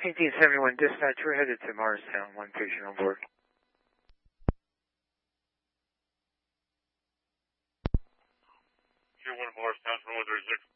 1871 dispatch, we're headed to Morristown, one patient on board. Tier 1 Morristown, 136.